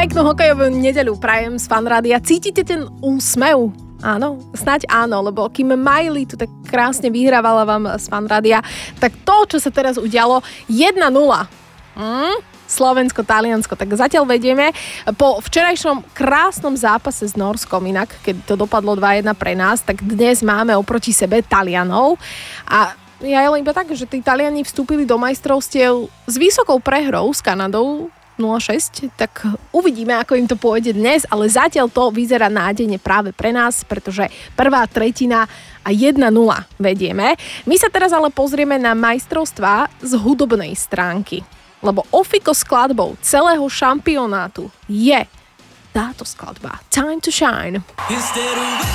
Peknú hokejovú nedeľu prajem z Fanrádia. Cítite ten úsmev? Áno, snáď áno, lebo kým Miley tu tak krásne vyhrávala vám z Fanrádia, tak to, čo sa teraz udialo, 1-0. Slovensko, Taliansko, tak zatiaľ vedieme. Po včerajšom krásnom zápase s Norskom, inak, keď to dopadlo 2-1 pre nás, tak dnes máme oproti sebe Talianov a ja je len iba tak, že tí Taliani vstúpili do majstrovstiev s vysokou prehrou s Kanadou 0-6, tak uvidíme, ako im to pôjde dnes, ale zatiaľ to vyzerá nádejne práve pre nás, pretože prvá tretina a 1-0 vedieme. My sa teraz ale pozrieme na majstrovstvá z hudobnej stránky, lebo ofiko skladbou celého šampionátu je táto skladba Time to Shine.